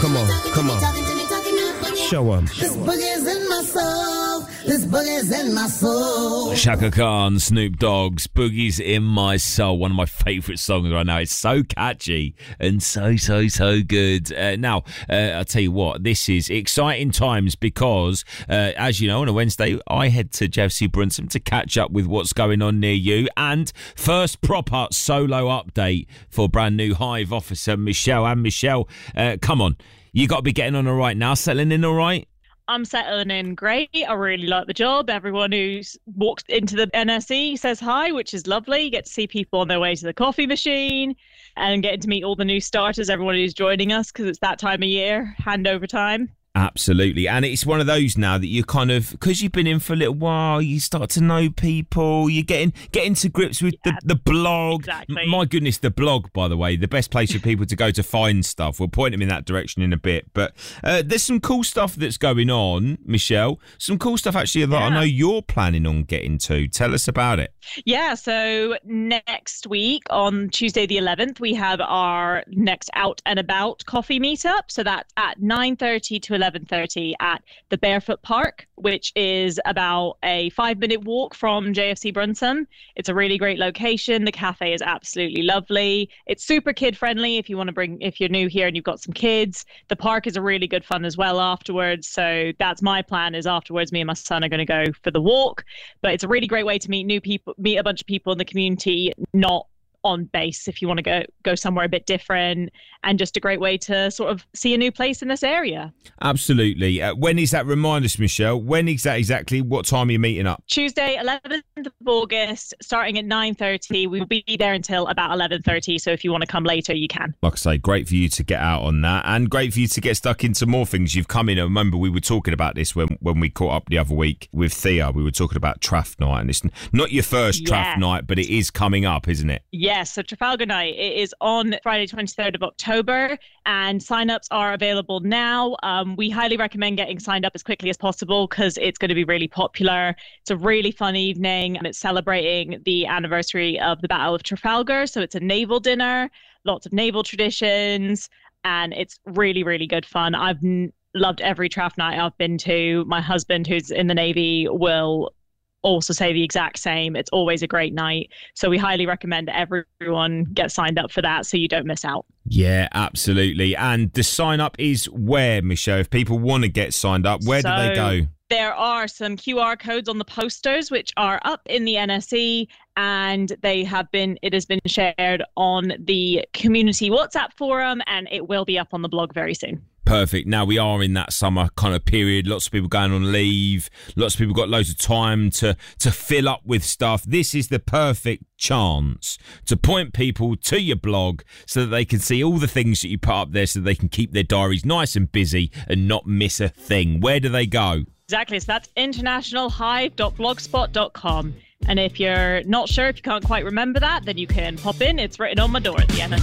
Come on. Show 'em. This boogie's in my soul. This boogie's in my soul. Shaka Khan, Snoop Dogg's Boogie's in My Soul, one of my favourite songs right now. It's so catchy and so good. Now, I'll tell you what, this is exciting times because, as you know, on a Wednesday, I head to JFC Brunson to catch up with what's going on near you. And first proper solo update for brand new Hive officer Michelle. And Michelle, come on, you got to be getting on all right now, settling in all right? I'm settling in great. I really like the job. Everyone who's walked into the NSE says hi, which is lovely. You get to see people on their way to the coffee machine and getting to meet all the new starters, everyone who's joining us, because it's that time of year, handover time. Absolutely. And it's one of those now that you kind of, because you've been in for a little while, you start to know people, you're getting to grips with the blog. Exactly. My goodness, the blog, by the way, the best place for people to go to find stuff. We'll point them in that direction in a bit. But there's some cool stuff that's going on, Michelle. Some cool stuff, actually, that I know you're planning on getting to. Tell us about it. Yeah, so next week on Tuesday the 11th, we have our next Out and About coffee meetup. So that's at 9:30 to 11:30 at the Barefoot Park, which is about a 5-minute walk from JFC Brunson. It's a really great location. The cafe is absolutely lovely. It's super kid friendly if you're new here and you've got some kids. The park is a really good fun as well afterwards. So that's my plan, is afterwards me and my son are going to go for the walk. But it's a really great way to meet new people, meet a bunch of people in the community, not on base if you want to go somewhere a bit different, and just a great way to sort of see a new place in this area. Absolutely. When is that? Remind us, Michelle. When is that exactly? What time are you meeting up? Tuesday, 11th of August, starting at 9:30. We'll be there until about 11:30. So if you want to come later, you can. Like I say, great for you to get out on that, and great for you to get stuck into more things. You've come in. I remember we were talking about this when we caught up the other week with Thea. We were talking about Traff Night, and it's not your first Traff Night, but it is coming up, isn't it? Yes, so Trafalgar Night, it is on Friday 23rd of October, and sign-ups are available now. We highly recommend getting signed up as quickly as possible because it's going to be really popular. It's a really fun evening, and it's celebrating the anniversary of the Battle of Trafalgar, so it's a naval dinner, lots of naval traditions, and it's really, really good fun. I've loved every Traff Night I've been to. My husband, who's in the Navy, will also say the exact same. It's always a great night. So we highly recommend everyone get signed up for that so you don't miss out. Yeah, absolutely. And the sign up is where, Michelle? If people want to get signed up, where do they go? There are some QR codes on the posters which are up in the NSE, and it has been shared on the community WhatsApp forum, and it will be up on the blog very soon. Perfect. Now we are in that summer kind of period. Lots of people going on leave. Lots of people got loads of time to fill up with stuff. This is the perfect chance to point people to your blog so that they can see all the things that you put up there, so they can keep their diaries nice and busy and not miss a thing. Where do they go? Exactly. So that's internationalhive.blogspot.com. And if you're not sure, if you can't quite remember that, then you can pop in. It's written on my door at the end.